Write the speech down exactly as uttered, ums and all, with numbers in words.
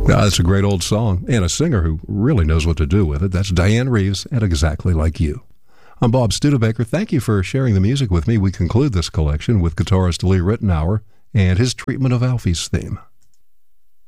Now, that's a great old song, and a singer who really knows what to do with it. That's Diane Reeves and Exactly Like You. I'm Bob Studebaker. Thank you for sharing the music with me. We conclude this collection with guitarist Lee Ritenour and his treatment of Alfie's theme.